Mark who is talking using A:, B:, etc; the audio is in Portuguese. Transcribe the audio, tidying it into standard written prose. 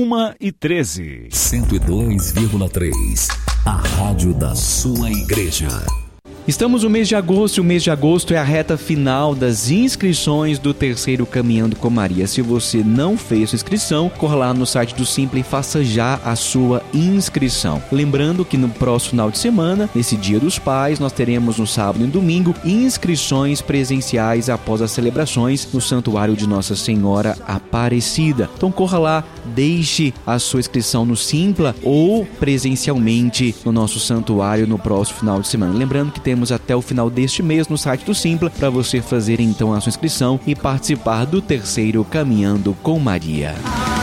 A: 1h13.
B: 102,3. A rádio da sua igreja.
C: Estamos no mês de agosto e o mês de agosto é a reta final das inscrições do terceiro Caminhando com Maria. Se você não fez sua inscrição, corra lá no site do Simpla e faça já a sua inscrição. Lembrando que no próximo final de semana, nesse Dia dos Pais, nós teremos no sábado e no domingo inscrições presenciais após as celebrações no Santuário de Nossa Senhora Aparecida. Então corra lá, deixe a sua inscrição no Simpla ou presencialmente no nosso santuário no próximo final de semana. Lembrando que temos até o final deste mês no site do Simpla para você fazer então a sua inscrição e participar do terceiro Caminhando com Maria.